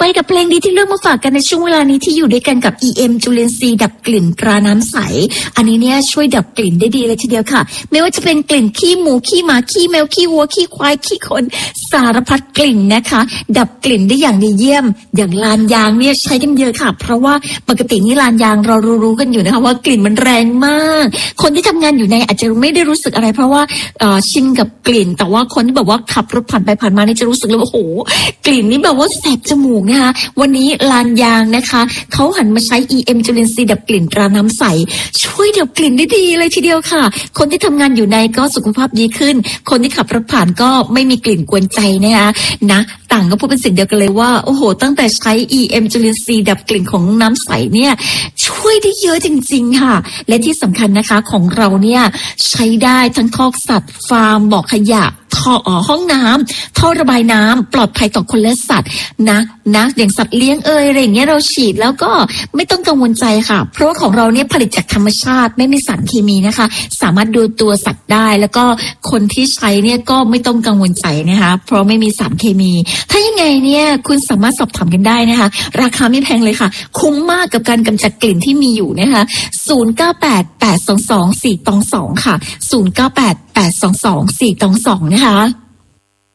ไปกับเพลงดีที่เลือกมาฝากกันในช่วงเวลานี้ที่อยู่ด้วยกันกับ EM จุลินทรีย์ดับกลิ่นตราน้ำใสอันนี้เนี่ยช่วยดับกลิ่นได้ดีเลยทีเดียวค่ะไม่ว่าจะเป็นกลิ่นขี้หมูขี้หมาขี้แมวขี้วัวขี้ควายขี้คนสารพัดกลิ่นนะคะดับกลิ่นได้อย่างดีเยี่ยมอย่างลานยางเนี่ยใช้กันเยอะค่ะเพราะว่าปกตินี่ลานยางเรารู้กันอยู่นะคะว่ากลิ่นมันแรงมากคนที่ทำงานอยู่ในอาจจะไม่ได้รู้สึกอะไรเพราะว่าชินกับกลิ่นแต่ว่าคนที่แบบว่าขับรถผ่านไปผ่านมานี่จะรู้สึกเลยว่าโอ้โหกลิ่นนี่แบบว่าแสบจมูกนะคะวันนี้ลานยางนะคะเขาหันมาใช้ EM จุลินทรีย์ดับกลิ่นตราน้ำใสช่วยดับกลิ่นได้ดีเลยทีเดียวค่ะคนที่ทำงานอยู่ในก็สุขภาพดีขึ้นคนที่ขับรถผ่านก็ไม่มีกลิ่นกวนใจนะคะนะต่างก็พูดเป็นเสียงเดียวกันเลยว่าโอ้โหตั้งแต่ใช้ EM จุลินทรีย์ดับกลิ่นของน้ำใสเนี่ยช่วยได้เยอะจริงๆค่ะและที่สำคัญนะคะของเราเนี่ยใช้ได้ทั้งคอกสัตว์ฟาร์มบ่อขยะห้องน้ำท่อระบายน้ำปลอดภัยต่อคนและสัตว์นะอย่างสัตว์เลี้ยงอะไรอย่างเงี้ยเราฉีดแล้วก็ไม่ต้องกังวลใจค่ะเพราะว่าของเราเนี่ยผลิตจากธรรมชาติไม่มีสารเคมีนะคะสามารถดูตัวสัตว์ได้แล้วก็คนที่ใช้เนี่ยก็ไม่ต้องกังวลใจนะคะเพราะไม่มีสารเคมีถ้ายังไงเนี่ยคุณสามารถสอบถามกันได้นะคะราคาไม่แพงเลยค่ะคุ้มมากกับการกำจัดกลิ่นที่มีอยู่นะคะ0988222422ค่ะ0988222422นะคะ